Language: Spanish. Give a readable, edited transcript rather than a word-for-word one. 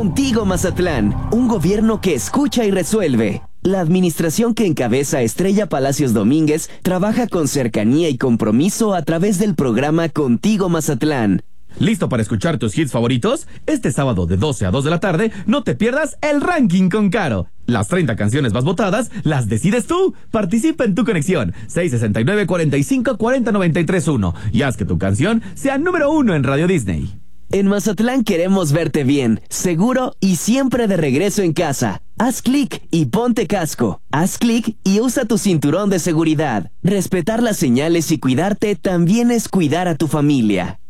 Contigo Mazatlán, un gobierno que escucha y resuelve. La administración que encabeza Estrella Palacios Domínguez trabaja con cercanía y compromiso a través del programa Contigo Mazatlán. ¿Listo para escuchar tus hits favoritos? Este sábado de 12 a 2 de la tarde, no te pierdas el Ranking con Caro. Las 30 canciones más votadas las decides tú. Participa en tu conexión 669-45-40-93-1 y haz que tu canción sea número 1 en Radio Disney. En Mazatlán queremos verte bien, seguro y siempre de regreso en casa. Haz clic y ponte casco. Haz clic y usa tu cinturón de seguridad. Respetar las señales y cuidarte también es cuidar a tu familia.